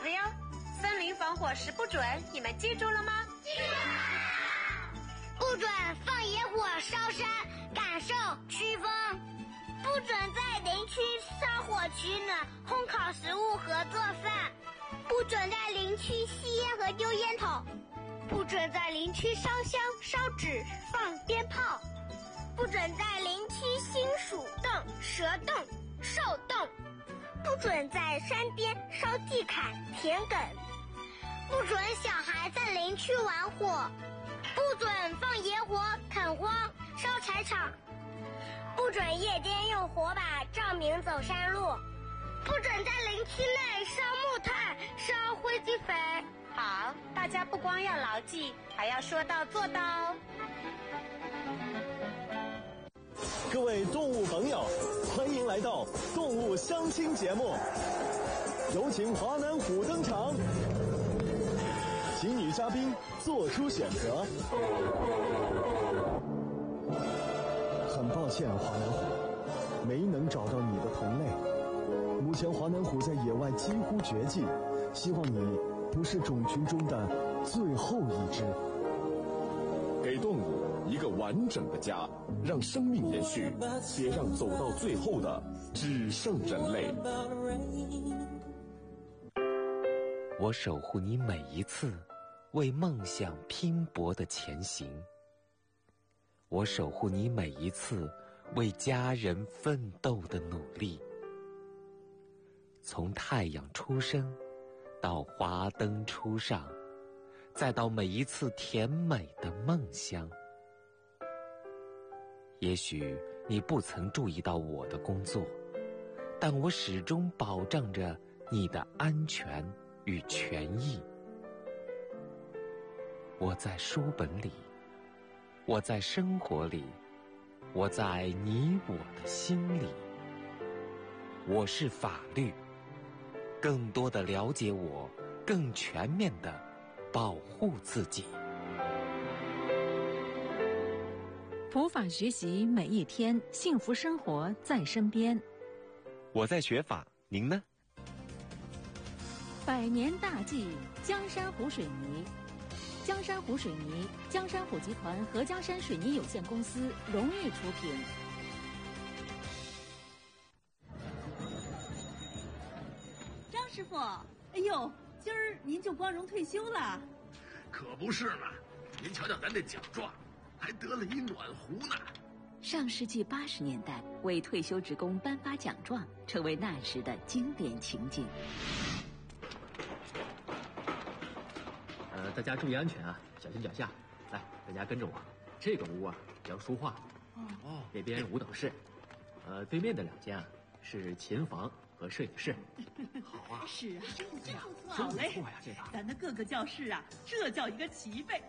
了哟。森林防火时不准，你们记住了吗？ 记住了。不准放野火烧山，感受飓风。不准在林区烧火取暖、烘烤食物和做饭。不准在林区吸烟和丢烟头。不准在林区烧香、烧纸、放鞭炮。不准在林区星鼠洞、蛇洞、兽洞。不准在山边烧地坎、田埂。不准小孩在林区玩火。不准放野火、垦荒、烧柴场。不准夜间用火把照明走山路。不准在林区内烧木炭、烧灰机肥。 好，大家不光要牢记，还要说到做到哦。 各位动物朋友，欢迎来到动物相亲节目，有请华南虎登场，请女嘉宾做出选择。很抱歉，华南虎，没能找到你的同类。目前华南虎在野外几乎绝迹，希望你不是种群中的最后一只。 给动物一个完整的家，让生命延续，别让走到最后的只剩人类。 我守护你每一次为梦想拼搏的前行，我守护你每一次为家人奋斗的努力。从太阳出生到华灯初上，再到每一次甜美的梦乡。也许你不曾注意到我的工作，但我始终保障着你的安全与权益。我在书本里，我在生活里，我在你我的心里。我是法律，更多的了解我，更全面的保护自己。 普法学习每一天，幸福生活在身边。 我在学法，您呢？ 百年大计，江山湖水泥。江山湖水泥，江山湖集团和江山水泥有限公司荣誉出品。 张师傅，哎呦，今儿您就光荣退休了？ 可不是嘛！您瞧瞧咱这奖状，还得了一暖壶呢。 上世纪80年代，为退休职工颁发奖状，成为那时的经典情景。 大家注意安全啊，小心脚下。来，大家跟着我。这个屋啊叫书画，那边舞蹈室，对面的2间啊是琴房和摄影室。 好啊， 是啊，真不错， 好嘞， 这个咱的各个教室啊，这叫一个齐备。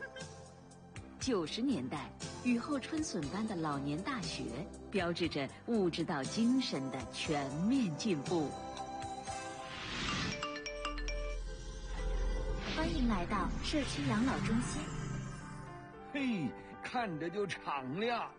90年代，雨后春笋般的老年大学，标志着物质到精神的全面进步。 欢迎来到社区养老中心。 嘿，看着就敞亮。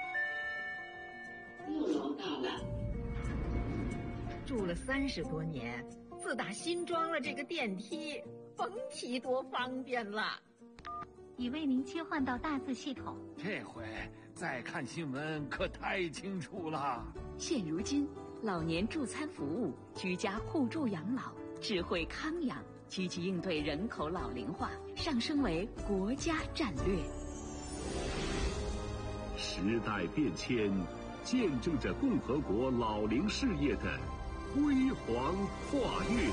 不容大览。 住了30多年，自打新装了这个电梯，甭提多方便了。 已为您切换到大字系统。 这回再看新闻可太清楚了。 现如今，老年助餐服务、居家互助养老、智慧康养，积极应对人口老龄化，上升为国家战略。 时代变迁，见证着共和国老龄事业的辉煌跨越。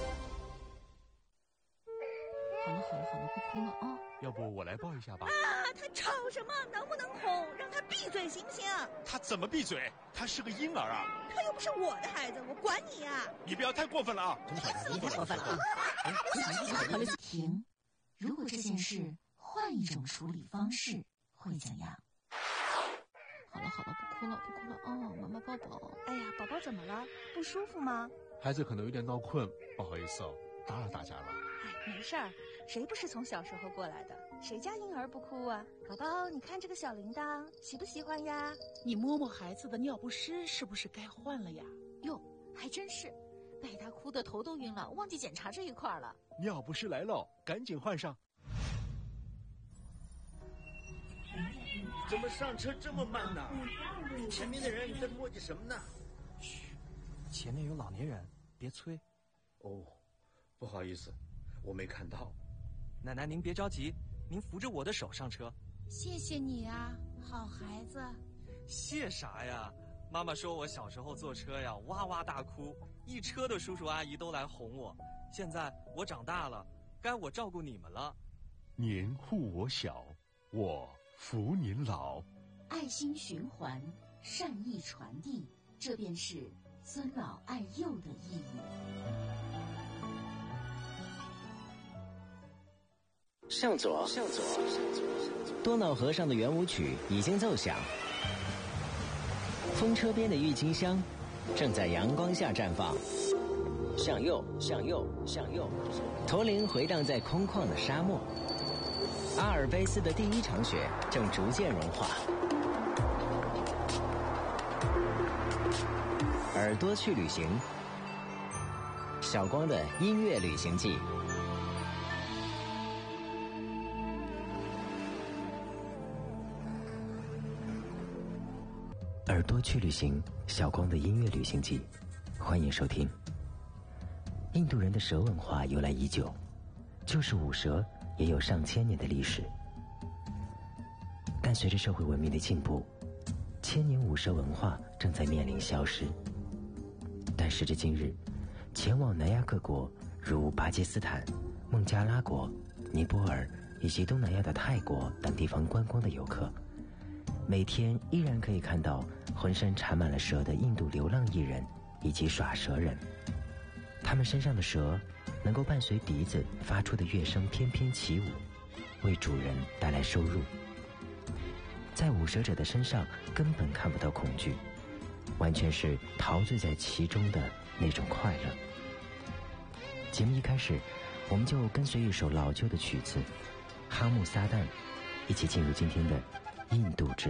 好了，不哭了啊！ 要不我来抱一下吧？ 他吵什么？能不能哄？让他闭嘴行不行？ 他怎么闭嘴？他是个婴儿啊！ 他又不是我的孩子，我管你啊！ 你不要太过分了啊！ 你太过分了啊！ 停！如果这件事换一种处理方式，会怎样？ 好了，不哭了哦，妈妈抱抱。 哎呀，宝宝怎么了？不舒服吗？ 孩子可能有点闹困，不好意思哦，打扰大家了。 哎，没事儿，谁不是从小时候过来的？谁家婴儿不哭啊？宝宝，你看这个小铃铛，喜不喜欢呀？ 你摸摸孩子的尿不湿，是不是该换了呀？ 哟，还真是。 带他哭得头都晕了，忘记检查这一块了。 尿不湿来喽，赶紧换上。 怎么上车这么慢呢？前面的人在磨叽什么呢？ 嘘，前面有老年人，别催。 哦，不好意思，我没看到。 奶奶您别着急，您扶着我的手上车。 谢谢你啊，好孩子。 谢啥呀？妈妈说我小时候坐车呀，哇哇大哭，一车的叔叔阿姨都来哄我。现在我长大了，该我照顾你们了。 您护我小，我扶您老。 爱心循环，善意传递，这便是尊老爱幼的意义。 向左，多瑙河上的圆舞曲已经奏响，风车边的郁金香正在阳光下绽放。向右，驼铃回荡在空旷的沙漠。阿尔卑斯的第一场雪正逐渐融化。耳朵去旅行，小光的音乐旅行记。耳朵去旅行，小光的音乐旅行记，欢迎收听。印度人的蛇文化由来已久，就是舞蛇也有上千年的历史。但随着社会文明的进步，千年舞蛇文化正在面临消失。但时至今日，前往南亚各国如巴基斯坦、孟加拉国、尼泊尔以及东南亚的泰国等地方观光的游客，每天依然可以看到浑身缠满了蛇的印度流浪艺人以及耍蛇人。他们身上的蛇能够伴随笛子发出的乐声翩翩起舞，为主人带来收入。在舞蛇者的身上根本看不到恐惧，完全是陶醉在其中的那种快乐。节目一开始，我们就跟随一首老旧的曲子《哈木撒旦》，一起进入今天的印度之